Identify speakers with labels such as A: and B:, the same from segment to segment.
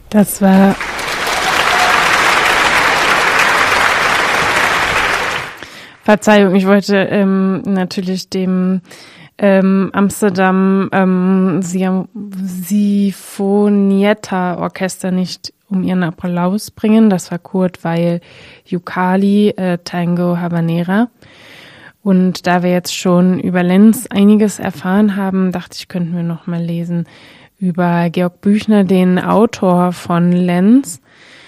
A: Das war Verzeihung, ich wollte natürlich dem Amsterdam Sinfonietta Orchester nicht um ihren Applaus bringen. Das war Kurt Weill Yukali, Tango Habanera. Und da wir jetzt schon über Lenz einiges erfahren haben, dachte ich, könnten wir noch mal lesen über Georg Büchner, den Autor von Lenz.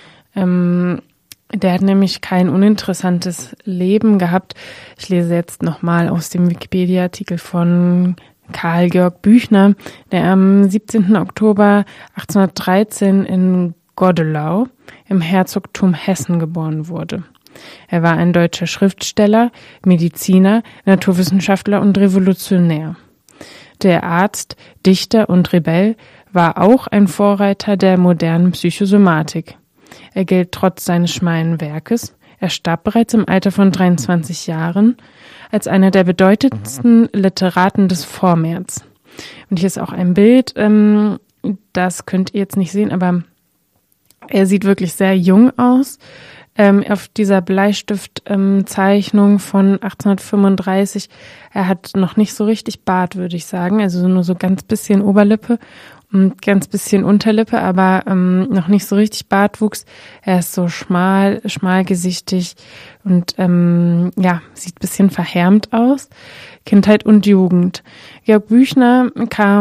A: Der hat nämlich kein uninteressantes Leben gehabt. Ich lese jetzt nochmal aus dem Wikipedia-Artikel von Karl Georg Büchner, der am 17. Oktober 1813 in Godelau im Herzogtum Hessen geboren wurde. Er war ein deutscher Schriftsteller, Mediziner, Naturwissenschaftler und Revolutionär. Der Arzt, Dichter und Rebell war auch ein Vorreiter der modernen Psychosomatik. Er gilt trotz seines schmalen Werkes, er starb bereits im Alter von 23 Jahren, als einer der bedeutendsten Literaten des Vormärz. Und hier ist auch ein Bild, das könnt ihr jetzt nicht sehen, aber er sieht wirklich sehr jung aus. Auf dieser Bleistiftzeichnung von 1835, er hat noch nicht so richtig Bart, würde ich sagen, also nur so ganz bisschen Oberlippe und ganz bisschen Unterlippe, aber noch nicht so richtig Bartwuchs. Er ist so schmalgesichtig und sieht ein bisschen verhärmt aus. Kindheit und Jugend. Georg Büchner kam